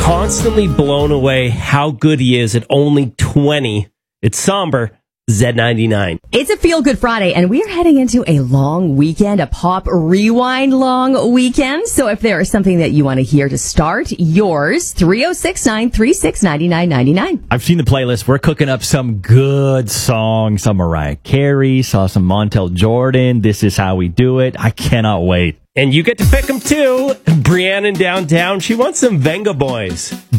constantly blown away how good he is at only 20. It's Somber, Z99. It's a feel-good Friday, and we're heading into a long weekend, a Pop Rewind long weekend. So if there is something that you want to hear to start yours, 306-936-9999. I've seen the playlist. We're cooking up some good songs. Some Mariah Carey, saw some Montel Jordan. This is how we do it. I cannot wait. And you get to pick them too. Brianna in downtown, she wants some Venga Boys.